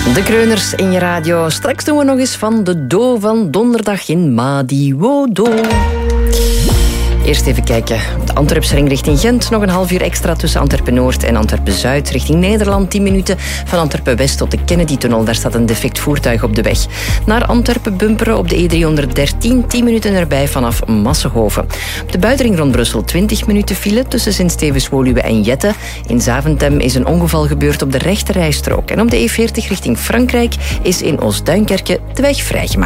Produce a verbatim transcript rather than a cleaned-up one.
De Kreuners in je radio. Straks doen we nog eens van de Do van donderdag in Madiwodo. Eerst even kijken. De Antwerpsring richting Gent. Nog een half uur extra tussen Antwerpen-Noord en Antwerpen-Zuid. Richting Nederland tien minuten. Van Antwerpen-West tot de Kennedy-tunnel. Daar staat een defect voertuig op de weg. Naar Antwerpen bumperen op de E driehonderddertien. tien minuten erbij vanaf Massenhoven. Op de buitenring rond Brussel twintig minuten file tussen Sint-Stevens, Woluwe en Jette. In Zaventem is een ongeval gebeurd op de rechterrijstrook. En op de E veertig richting Frankrijk is in Oost-Duinkerke de weg vrijgemaakt.